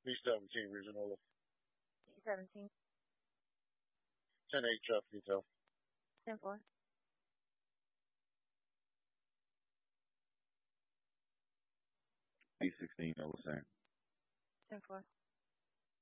B17 Regional. B17. 10-8 traffic detail. 10-4. B16, no, same. 10-4.